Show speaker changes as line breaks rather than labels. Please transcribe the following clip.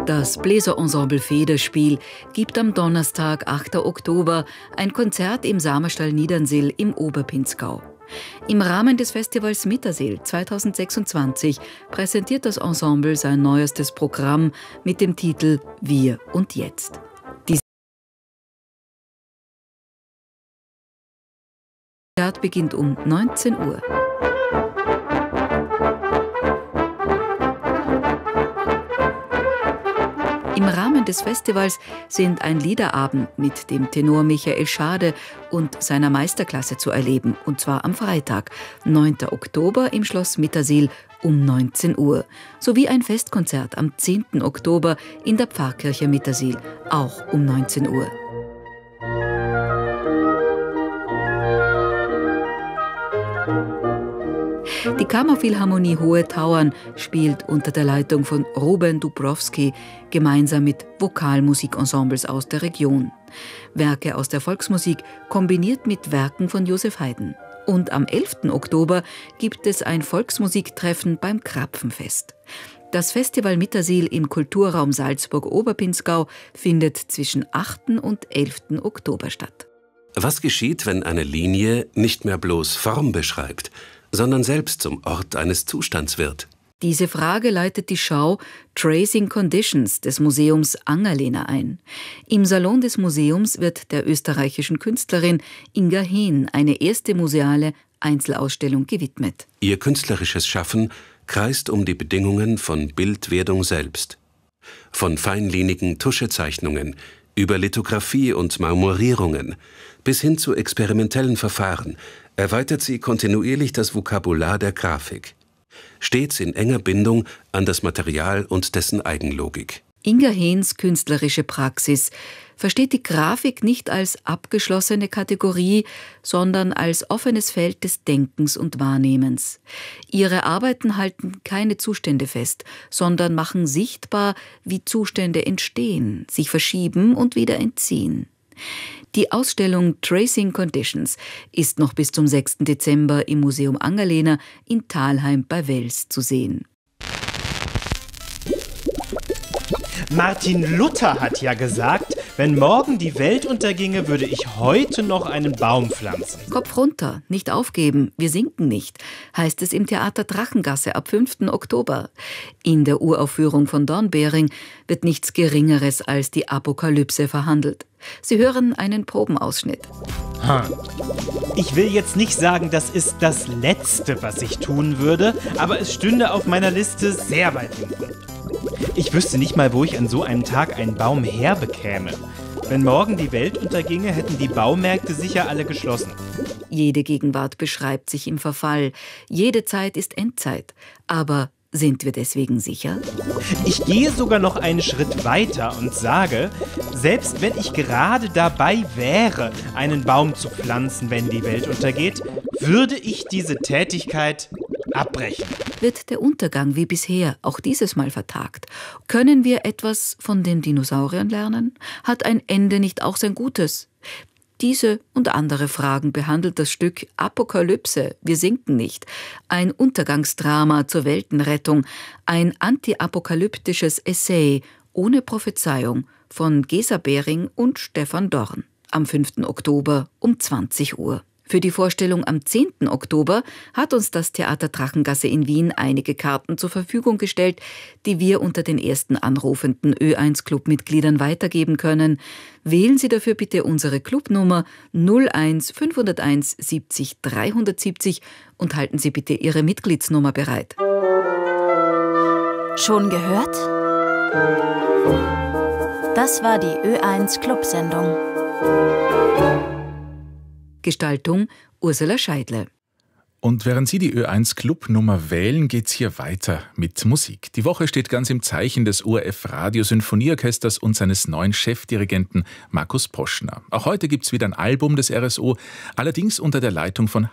Das Bläserensemble Federspiel gibt am Donnerstag, 8. Oktober, ein Konzert im Samerstall Niedernsill im Oberpinzgau. Im Rahmen des Festivals Mittersill 2026 präsentiert das Ensemble sein neuestes Programm mit dem Titel Wir und Jetzt. Das Konzert beginnt um 19 Uhr. Im Rahmen des Festivals sind ein Liederabend mit dem Tenor Michael Schade und seiner Meisterklasse zu erleben, und zwar am Freitag, 9. Oktober im Schloss Mittersill um 19 Uhr, sowie ein Festkonzert am 10. Oktober in der Pfarrkirche Mittersill, auch um 19 Uhr. Die Kammerphilharmonie Hohe Tauern spielt unter der Leitung von Ruben Dubrovsky gemeinsam mit Vokalmusikensembles aus der Region. Werke aus der Volksmusik kombiniert mit Werken von Joseph Haydn. Und am 11. Oktober gibt es ein Volksmusiktreffen beim Krapfenfest. Das Festival Mittersill im Kulturraum Salzburg-Oberpinzgau findet zwischen 8. und 11. Oktober statt.
Was geschieht, wenn eine Linie nicht mehr bloß Form beschreibt, sondern selbst zum Ort eines Zustands wird?
Diese Frage leitet die Schau Tracing Conditions des Museums Angerlehner ein. Im Salon des Museums wird der österreichischen Künstlerin Inga Hehn eine erste museale Einzelausstellung gewidmet.
Ihr künstlerisches Schaffen kreist um die Bedingungen von Bildwerdung selbst. Von feinlinigen Tuschezeichnungen über Lithografie und Marmorierungen bis hin zu experimentellen Verfahren erweitert sie kontinuierlich das Vokabular der Grafik, stets in enger Bindung an das Material und dessen Eigenlogik.
Inga Hehns künstlerische Praxis versteht die Grafik nicht als abgeschlossene Kategorie, sondern als offenes Feld des Denkens und Wahrnehmens. Ihre Arbeiten halten keine Zustände fest, sondern machen sichtbar, wie Zustände entstehen, sich verschieben und wieder entziehen. Die Ausstellung Tracing Conditions ist noch bis zum 6. Dezember im Museum Angerlehner in Thalheim bei Wels zu sehen.
Martin Luther hat ja gesagt, wenn morgen die Welt unterginge, würde ich heute noch einen Baum pflanzen.
Kopf runter, nicht aufgeben, wir sinken nicht, heißt es im Theater Drachengasse ab 5. Oktober. In der Uraufführung von Dornbering wird nichts Geringeres als die Apokalypse verhandelt. Sie hören einen Probenausschnitt.
Ich will jetzt nicht sagen, das ist das Letzte, was ich tun würde, aber es stünde auf meiner Liste sehr weit hinten. Ich wüsste nicht mal, wo ich an so einem Tag einen Baum herbekäme. Wenn morgen die Welt unterginge, hätten die Baumärkte sicher alle geschlossen.
Jede Gegenwart beschreibt sich im Verfall. Jede Zeit ist Endzeit. Aber sind wir deswegen sicher?
Ich gehe sogar noch einen Schritt weiter und sage, selbst wenn ich gerade dabei wäre, einen Baum zu pflanzen, wenn die Welt untergeht, würde ich diese Tätigkeit abbrechen.
Wird der Untergang wie bisher auch dieses Mal vertagt? Können wir etwas von den Dinosauriern lernen? Hat ein Ende nicht auch sein Gutes? Diese und andere Fragen behandelt das Stück Apokalypse, wir sinken nicht, ein Untergangsdrama zur Weltenrettung, ein antiapokalyptisches Essay ohne Prophezeiung von Gesa Behring und Stefan Dorn am 5. Oktober um 20 Uhr. Für die Vorstellung am 10. Oktober hat uns das Theater Drachengasse in Wien einige Karten zur Verfügung gestellt, die wir unter den ersten anrufenden Ö1-Club-Mitgliedern weitergeben können. Wählen Sie dafür bitte unsere Clubnummer 01 501 70 370 und halten Sie bitte Ihre Mitgliedsnummer bereit.
Schon gehört? Das war die Ö1-Club-Sendung.
Gestaltung Ursula Scheidle.
Und während Sie die Ö1-Club-Nummer wählen, geht's hier weiter mit Musik. Die Woche steht ganz im Zeichen des ORF-Radio-Sinfonieorchesters und seines neuen Chefdirigenten Markus Poschner. Auch heute gibt's wieder ein Album des RSO, allerdings unter der Leitung von